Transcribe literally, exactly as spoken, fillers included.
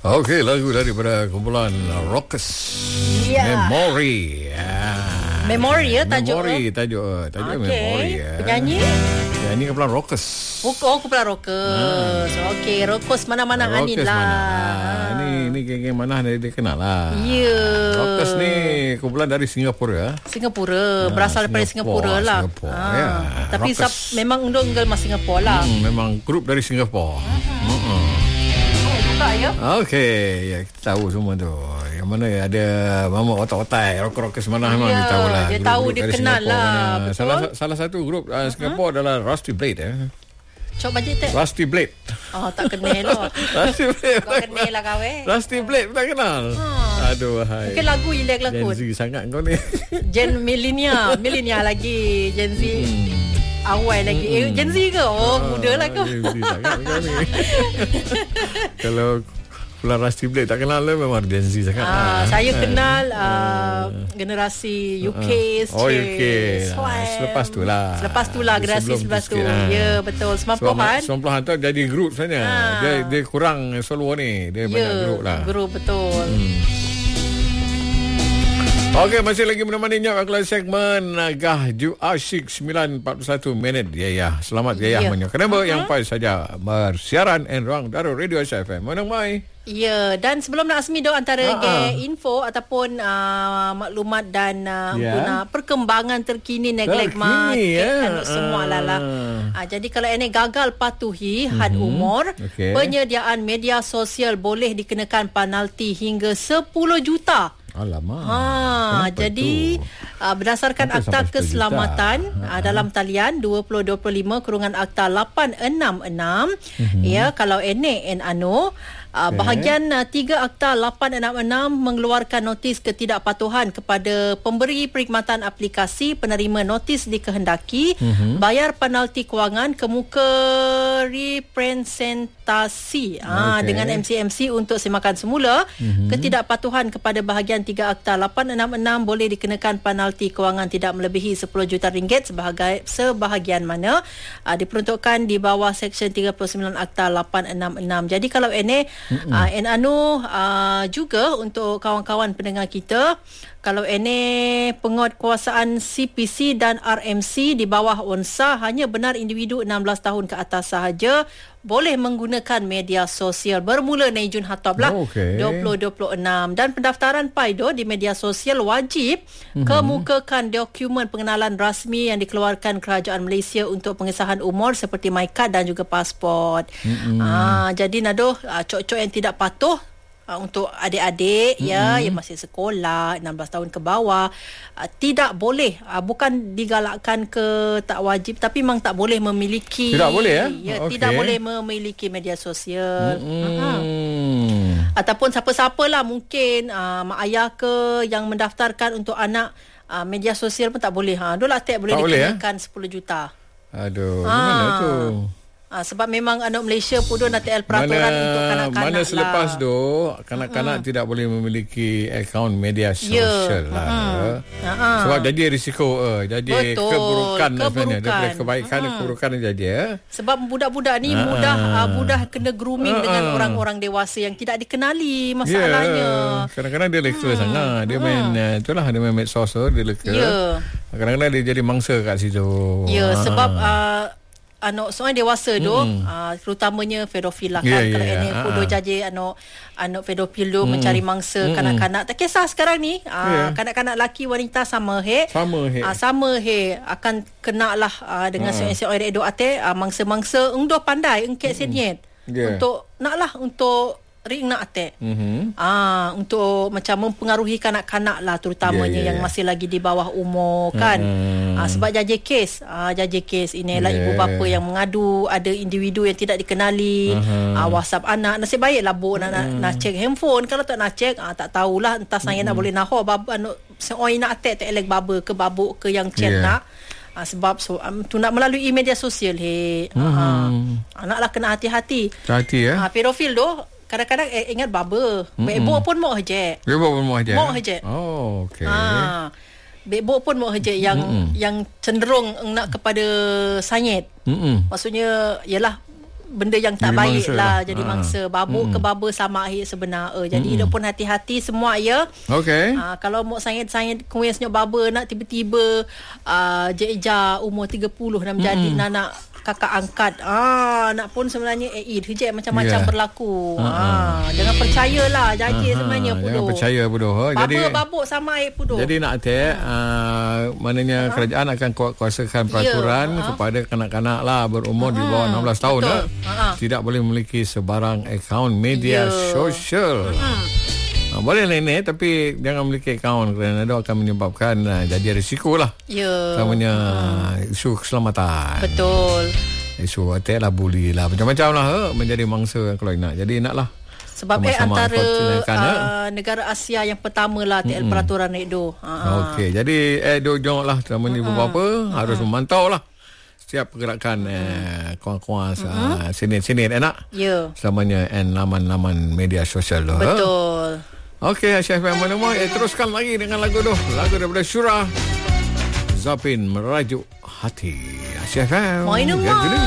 Okey, lagu daripada kumpulan Rockers. Ya. Memory. Ya. Memory ya tajuk. Memory tajuk. Tajuk okay. Memory ya. Penyanyi? Penyanyi kumpulan Rockers. Oh, kumpulan Rockers. Hmm. Okey, Rockers mana-mana Anin lah. Mana. Ni ni geng-geng mana dia, dia kenal lah. Ya. Yeah. Rockers ni kumpulan dari Singapura. Singapura, ha, berasal daripada Singapura, Singapura lah. Singapura, ha. ya. Tapi sab, memang undang unggal mas Singapura lah. Hmm, memang grup dari Singapura. Hmm. Hmm. Ya? Okey, ya, kita tahu semua tu. Yang mana ada mama otak-otak rocker-rockers mana memang ya, kita tahu lah. Dia tahu, dia kenal lah. Betul? Salah salah satu grup uh, Singapura uh-huh. adalah Rusty Blade eh. Cok bajet tak? Rusty Blade. Oh, tak kenal lah. Rusty Blade. Kau kenal lah kau eh. Rusty Blade tak kenal. Ha. Aduh hai. Mungkin lagu yang dia lagu. Gen Z sangat kau ni. Gen millennial, millennial lagi. Gen Z. Hmm. Awal lagi. Mm-hmm. Eh, Gen Z ke? Oh, ah, muda lah kau. Gen Z sangat kau ni. Kalau Pulang Rusty Blade tak kenal lah, memang Gen Z sangat. Ah, saya kenal uh, generasi U K. Oh, U K. Ah, selepas tu lah. Selepas tu lah generasi selepas tu. Ah. Ya, betul. sembilan puluhan. sembilan puluhan tu jadi grup sebenarnya. Ah. Dia, dia kurang solo ni. Dia ya, banyak grup lah. Grup, betul. Hmm. Okey, masih lagi menemani Nyap dalam segmen Gahju Asyik sembilan empat puluh satu minit. Ya, ya. Selamat ya, ya. Menyok. Kenapa uh-huh. yang pas saja bersiaran en ruang Darul Radio S F M. Mana mai? Ya, dan sebelum nak asmi do antara uh-huh. info ataupun uh, maklumat dan uh, yeah. guna perkembangan terkini neglect market yeah. dan semua lala. Uh, jadi kalau ini gagal patuhi uh-huh. had umur, okay. penyediaan media sosial boleh dikenakan penalti hingga sepuluh juta. Alamak. Ha, jadi uh, berdasarkan Akta Keselamatan uh, dalam talian dua ribu dua puluh lima kurungan Akta lapan enam enam uh-huh. ya, kalau ene en anu Uh, okay. Bahagian uh, tiga Akta lapan enam enam mengeluarkan notis ketidakpatuhan kepada pemberi perkhidmatan aplikasi penerima notis dikehendaki uh-huh. bayar penalti kewangan kemuka representasi okay. uh, dengan M C M C untuk semakan semula. Uh-huh. Ketidakpatuhan kepada bahagian tiga Akta lapan enam enam boleh dikenakan penalti kewangan tidak melebihi sepuluh juta ringgit sebahagai, sebahagian mana uh, diperuntukkan di bawah Seksyen tiga puluh sembilan Akta lapan enam enam. Jadi kalau ini Uh, en anu uh, juga untuk kawan-kawan pendengar kita, kalau ini penguatkuasaan C P C dan R M C di bawah O N S A hanya benar individu enam belas tahun ke atas sahaja boleh menggunakan media sosial bermula dari Jun Hatop lah oh, okay. dua ribu dua puluh enam, dan pendaftaran Paido di media sosial wajib mm-hmm. kemukakan dokumen pengenalan rasmi yang dikeluarkan Kerajaan Malaysia untuk pengesahan umur seperti MyCard dan juga pasport. Mm-hmm. Ah, jadi Nado, ah, cok-cok yang tidak patuh Uh, untuk adik-adik mm-hmm. ya yang masih sekolah enam belas tahun ke bawah uh, tidak boleh, uh, bukan digalakkan ke tak wajib, tapi memang tak boleh memiliki tidak boleh ya, ya okay. tidak boleh memiliki media sosial. Mm-hmm. Uh-huh. Ataupun siapa-siapalah mungkin uh, mak ayah ke yang mendaftarkan untuk anak uh, media sosial pun tak boleh. Ha, dolar tak boleh dikenakan ya? sepuluh juta. Aduh, ha. Mana tu? Ha, sebab memang anak Malaysia pun nak T L peraturan mana, untuk kanak-kanak mana selepas lah. tu kanak-kanak uh-huh. tidak boleh memiliki akaun media sosial yeah. lah. Uh-huh. Uh-huh. Sebab jadi risiko uh, jadi betul. keburukan sebenarnya daripada kebaikan uh-huh. keburukan jadi ya. Sebab budak-budak ni uh-huh. mudah uh, mudah kena grooming uh-huh. dengan orang-orang dewasa yang tidak dikenali masalahnya. Yeah. Kadang-kadang dia leka hmm. sangat. Dia main uh, itulah dia main medsos dia leka. Yeah. Kadang-kadang dia jadi mangsa kat situ. Ya, yeah, sebab uh, anak seorang dewasa tu mm. uh, terutamanya pedofil lah kan. Yeah, kalau yeah, ini yeah. kudo jaje anak anak pedofil tu mm. mencari mangsa mm. kanak-kanak, tak kisah sekarang ni uh, yeah. kanak-kanak lelaki wanita sama he sama he uh, sama he akan kena lah uh, dengan uh. seorang edok ate uh, mangsa-mangsa engdo pandai engkek mm. senyet yeah. untuk naklah untuk ring nak attack. Mm-hmm. Ah, untuk macam mempengaruhi kanak-kanak lah terutamanya yeah, yeah, yang yeah. masih lagi di bawah umur kan. Mm. Ah, sebab jaje kes, ah jaje kes inilah yeah. ibu bapa yang mengadu ada individu yang tidak dikenali, uh-huh. ah WhatsApp anak. Nasib baiklah bu nak mm. nak check handphone. Kalau tak nak check, ah tak tahulah entah saya mm. nak boleh naho baba anu seoi nak attack tak elek baba ke babuk ke yang chat yeah. nak. Ah, sebab so, um, tu nak melalui media sosial he. Mm-hmm. Ah, anaklah kena hati-hati. Hati ya. Ah, pedofil tu kadang-kadang eh, ingat baba. Mm-hmm. Bebo pun mau je. Bebo pun mau je. Mau je. Oh, okey. Ha. Bebo pun mau je yang mm-hmm. yang cenderung nak kepada sanyet. Mm-hmm. Maksudnya ialah benda yang tak jadi baik mangsa lah. lah. Jadi Ha. mangsa. Babuk Mm-mm. ke baba sama akhir sebenar. Uh, jadi Mm-mm. hidup pun hati-hati semua ya. Okey. Uh, kalau mau sangit-sangit kuih senyap baba nak tiba-tiba uh, Jeja umur tiga puluh nak menjadi Mm-mm. anak kakak angkat. Ah, nak pun sebenarnya eh hijab macam-macam Yeah. berlaku. Ha, ha. Ah, jangan percayalah janji Aha, sebenarnya pudoh. Jangan percaya pudoh. Ha. Baba Jadi babuk sama air pudoh. Jadi nak atek, uh, maknanya kerajaan akan kuat- kuasakan peraturan Ya, ha. kepada kanak-kanak lah berumur di bawah enam belas tahun. betul. Eh. Ha. Tidak boleh memiliki sebarang akaun media Ya. sosial. Ha, boleh nenek tapi jangan memiliki akaun kerana itu akan menyebabkan uh, jadi risiko lah. Ya. Namanya uh, isu keselamatan. Betul. Isu atek lah, bully lah, macam-macam lah eh, menjadi mangsa kalau nak. Jadi naklah. Sebab eh Sama-sama antara pertimbangkan, eh. uh, negara Asia yang pertama lah T L peraturan Edo. Ha. Okey, jadi eh dojong lah selama ni ibu bapa harus memantau lah setiap pergerakan eh, kawan-kawan uh, senit-senit enak. Ya. Selamanya and laman-laman media sosial tu. Betul. Okey, Syekh Fahman Umar, eh, teruskan lagi dengan lagu tu. Lagu daripada Syura. Zapin Merajuk Hati. Syekh Fahman. Main rumah.